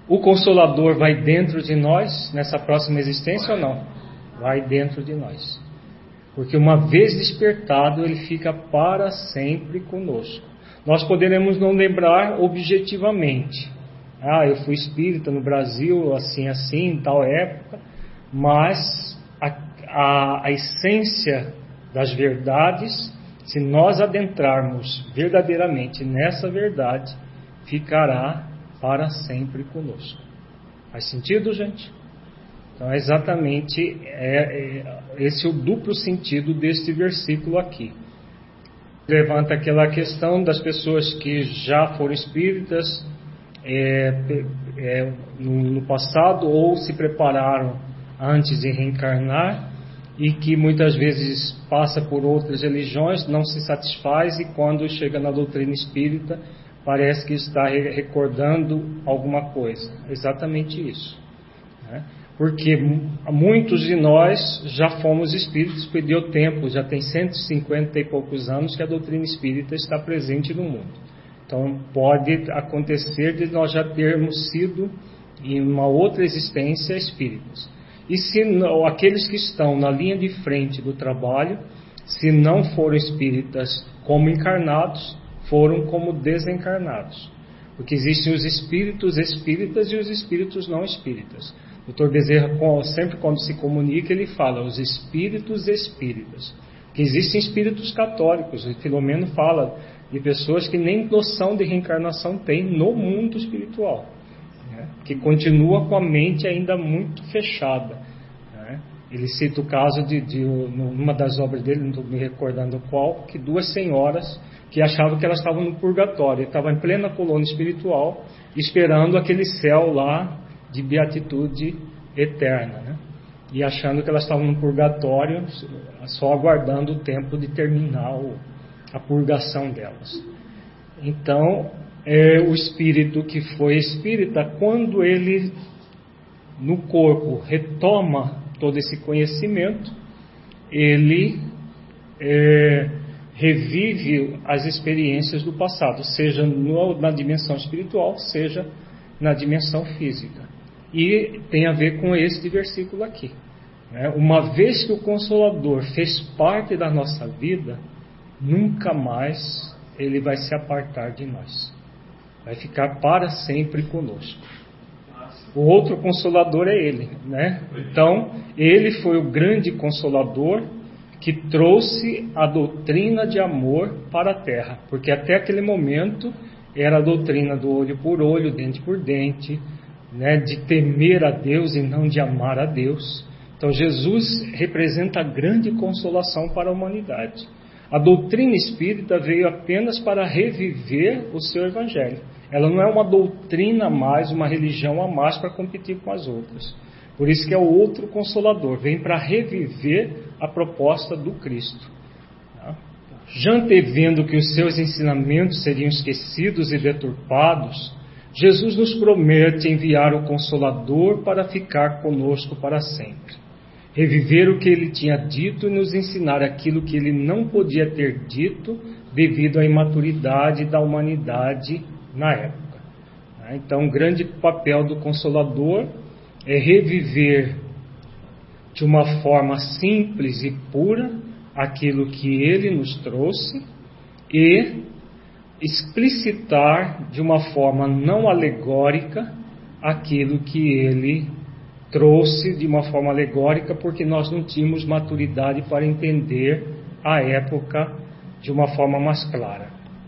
O Consolador vai dentro de nós nessa próxima existência ou não? Vai dentro de nós. Porque uma vez despertado, ele fica para sempre conosco. Nós poderemos não lembrar objetivamente. Eu fui espírita no Brasil, assim, em tal época. Mas a essência das verdades, se nós adentrarmos verdadeiramente nessa verdade, ficará para sempre conosco. Faz sentido, gente? Então é exatamente esse é o duplo sentido deste versículo aqui. Levanta aquela questão das pessoas que já foram espíritas no passado ou se prepararam antes de reencarnar e que muitas vezes passa por outras religiões, não se satisfaz e quando chega na doutrina espírita parece que está recordando alguma coisa. Exatamente isso, né? Porque muitos de nós já fomos espíritos, perdeu tempo, já tem 150 e poucos anos que a doutrina espírita está presente no mundo. Então pode acontecer de nós já termos sido em uma outra existência espíritas. E se não, aqueles que estão na linha de frente do trabalho, se não foram espíritas como encarnados, foram como desencarnados. Porque existem os espíritos espíritas e os espíritos não espíritas. O Dr. Bezerra, sempre quando se comunica, ele fala os espíritos espíritas. Que existem espíritos católicos. O Filomeno fala de pessoas que nem noção de reencarnação têm no mundo espiritual, né? Que continua com a mente ainda muito fechada, né? Ele cita o caso numa das obras dele, não estou me recordando qual, que duas senhoras que achavam que elas estavam no purgatório, estavam em plena colônia espiritual, esperando aquele céu lá de beatitude eterna, né? E achando que elas estavam no purgatório, só aguardando o tempo de terminar a purgação delas. Então, o espírito que foi espírita, quando ele no corpo retoma todo esse conhecimento, ele revive as experiências do passado, seja na dimensão espiritual, seja na dimensão física. E tem a ver com este versículo aqui, né? Uma vez que o Consolador fez parte da nossa vida, nunca mais ele vai se apartar de nós. Vai ficar para sempre conosco. O outro Consolador é ele, né? Então, ele foi o grande Consolador que trouxe a doutrina de amor para a Terra. Porque até aquele momento era a doutrina do olho por olho, dente por dente, né? De temer a Deus e não de amar a Deus. Então, Jesus representa a grande consolação para a humanidade. A doutrina espírita veio apenas para reviver o seu evangelho. Ela não é uma doutrina a mais, uma religião a mais para competir com as outras. Por isso que é o outro Consolador, vem para reviver a proposta do Cristo. Já antevendo que os seus ensinamentos seriam esquecidos e deturpados, Jesus nos promete enviar o Consolador para ficar conosco para sempre. Reviver o que ele tinha dito e nos ensinar aquilo que ele não podia ter dito devido à imaturidade da humanidade na época. Então, o grande papel do Consolador é reviver de uma forma simples e pura aquilo que ele nos trouxe e explicitar de uma forma não alegórica aquilo que ele trouxe de uma forma alegórica, porque nós não tínhamos maturidade para entender a época de uma forma mais clara.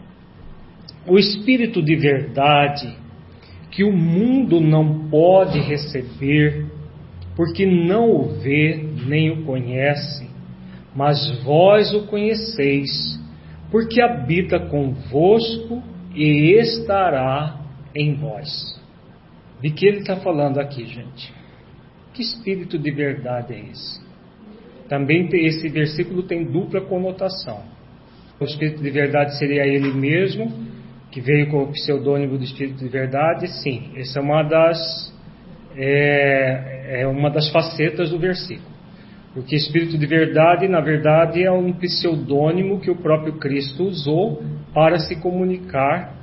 O Espírito de verdade, que o mundo não pode receber, porque não o vê nem o conhece, mas vós o conheceis, porque habita convosco e estará em vós. De que ele está falando aqui, gente? Que espírito de verdade é esse? Também esse versículo tem dupla conotação. O espírito de verdade seria ele mesmo, que veio com o pseudônimo do espírito de verdade? Sim, essa é uma das facetas do versículo. Porque espírito de verdade, na verdade, é um pseudônimo que o próprio Cristo usou para se comunicar